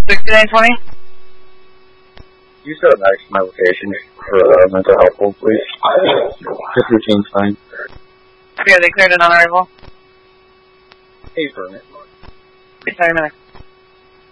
6920? You still have access to my location for mental health hold, please. Just routine's fine. Yeah, they cleared it on arrival. Hey, permit. Sorry, a minute.